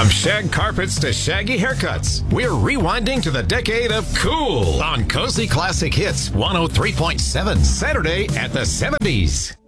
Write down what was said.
From shag carpets to shaggy haircuts, we're rewinding to the decade of cool on Cozy Classic Hits 103.7, Saturday at the 70s.